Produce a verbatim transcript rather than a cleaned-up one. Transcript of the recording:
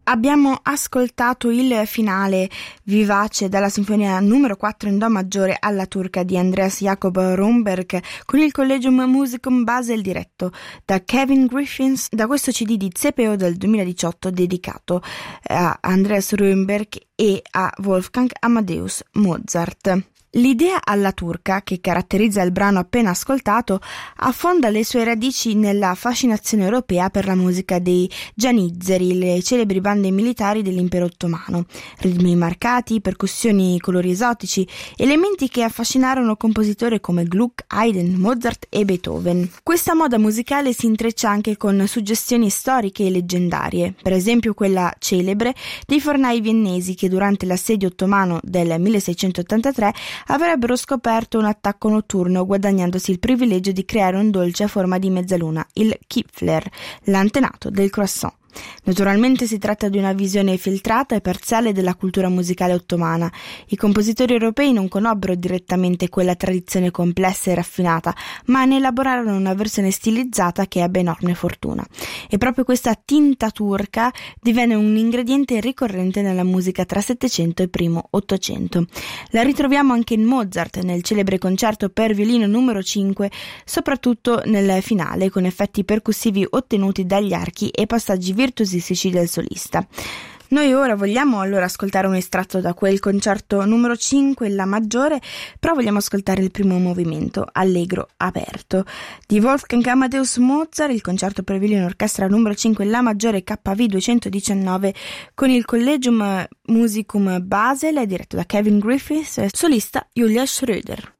Abbiamo ascoltato il finale vivace dalla sinfonia numero quattro in do maggiore alla turca di Andreas Jacob Romberg con il Collegium Musicum Basel diretto da Kevin Griffiths, da questo C D di Z P O del duemiladiciotto dedicato a Andreas Romberg e a Wolfgang Amadeus Mozart. L'idea alla turca, che caratterizza il brano appena ascoltato, affonda le sue radici nella fascinazione europea per la musica dei gianizzeri, le celebri bande militari dell'impero ottomano. Ritmi marcati, percussioni, colori esotici, elementi che affascinarono compositori come Gluck, Haydn, Mozart e Beethoven. Questa moda musicale si intreccia anche con suggestioni storiche e leggendarie, per esempio quella celebre dei fornai viennesi che durante l'assedio ottomano del milleseicentottantatré avrebbero scoperto un attacco notturno, guadagnandosi il privilegio di creare un dolce a forma di mezzaluna, il Kipfler, l'antenato del croissant. Naturalmente si tratta di una visione filtrata e parziale della cultura musicale ottomana. I compositori europei non conobbero direttamente quella tradizione complessa e raffinata, ma ne elaborarono una versione stilizzata che ebbe enorme fortuna. E proprio questa tinta turca divenne un ingrediente ricorrente nella musica tra Settecento e primo Ottocento. La ritroviamo anche in Mozart, nel celebre concerto per violino numero cinque, soprattutto nel finale, con effetti percussivi ottenuti dagli archi e passaggi virtuosistici del solista. Noi ora vogliamo allora ascoltare un estratto da quel concerto numero cinque, La maggiore, però vogliamo ascoltare il primo movimento, Allegro aperto, di Wolfgang Amadeus Mozart, il concerto per violino orchestra numero cinque, La maggiore K V duecentodiciannove, con il Collegium Musicum Basel, diretto da Kevin Griffiths, solista Julia Schröder.